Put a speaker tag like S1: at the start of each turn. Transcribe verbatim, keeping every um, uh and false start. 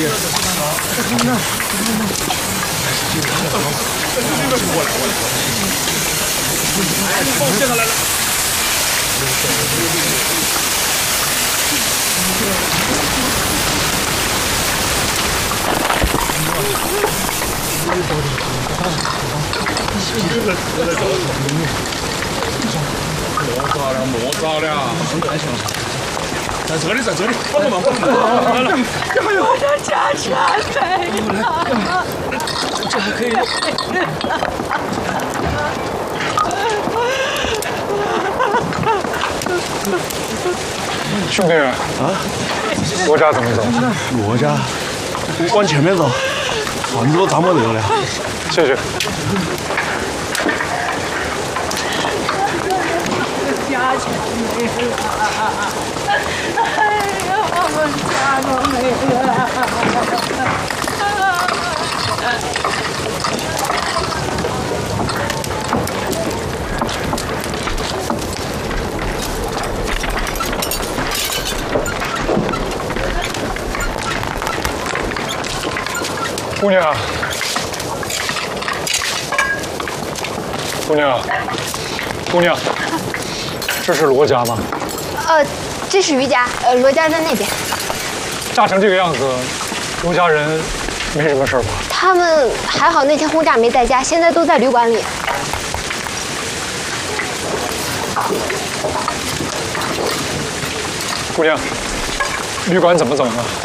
S1: 弟。过来，过来。哎，你帮我卸下来了。莫砸了，莫砸了，太强了。 在这里，在这里，帮个忙，帮个忙！来了，
S2: 我的家全没了。
S1: 这还可以。
S3: 兄弟啊，罗家怎么走？
S4: 罗家往前面走，房子都砸没得了。
S3: 谢谢。
S2: 家全没了。 哎呀，我们家都没了。
S3: 姑娘，姑娘，姑娘，这是罗家吗？
S5: 呃。 这是于家，呃，罗家在那边。
S3: 炸成这个样子，罗家人没什么事吧？
S5: 他们还好，那天轰炸没在家，现在都在旅馆里。
S3: 姑娘，旅馆怎么走呢？